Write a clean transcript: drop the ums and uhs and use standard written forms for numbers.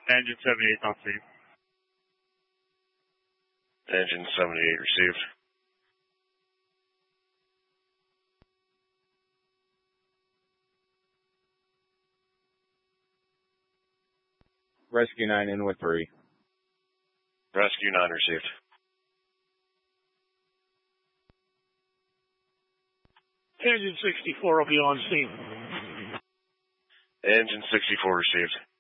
Engine 78 on scene. Engine 78 received. Rescue 9 in with 3. Rescue 9 received. Engine 64 will be on scene. Engine 64 received.